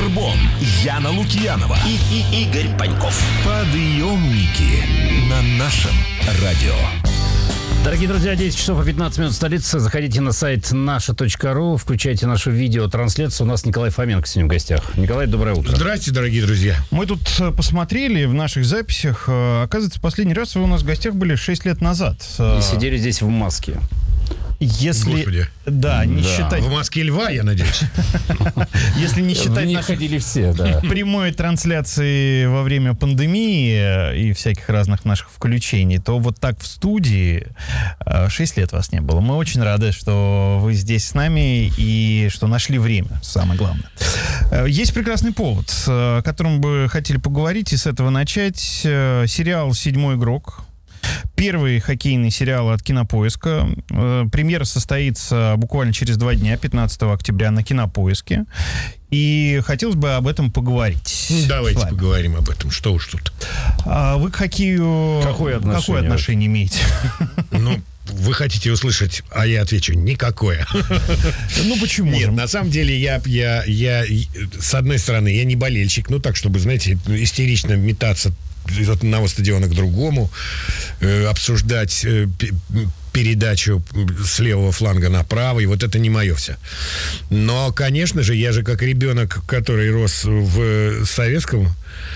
Бурбон, Яна Лукьянова и Игорь Паньков. Подъемники на нашем радио. Дорогие друзья, 10 часов и 15 минут столицы. Заходите на сайт наша.ру, включайте нашу видеотрансляцию. У нас Николай Фоменко сегодня в гостях. Николай, доброе утро. Здравствуйте, дорогие друзья. Мы тут посмотрели в наших записях. Оказывается, последний раз вы у нас в гостях были 6 лет назад. И сидели здесь в маске. Если... Господи. Да, не считать... В маске льва, я надеюсь. Если не считать В них нашей ходили все, да. прямой трансляции во время пандемии и всяких разных наших включений, то вот так в студии 6 лет вас не было. Мы очень рады, что вы здесь с нами и что нашли время, самое главное. Есть прекрасный повод, о котором бы хотели поговорить и с этого начать. Сериал «Седьмой игрок». Первый хоккейный сериал от Кинопоиска. Премьера состоится буквально через 2 дня, 15 октября, на Кинопоиске. И хотелось бы об этом поговорить. Давайте поговорим об этом. Что уж тут. Вы к хоккею какое отношение имеете? Ну, вы хотите услышать, а я отвечу, никакое. Ну, почему? Нет, на самом деле, я, с одной стороны, я не болельщик, ну, так, чтобы, знаете, истерично метаться от одного стадиона к другому, обсуждать передачу с левого фланга на правый, вот это не мое все. Но, конечно же, я же как ребенок, который рос в советском